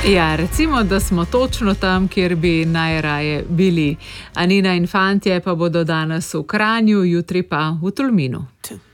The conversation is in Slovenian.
Ja, recimo, da smo točno tam, kjer bi najraje bili. Anina in fantje pa bodo danes v Kranju, jutri pa v Tolminu.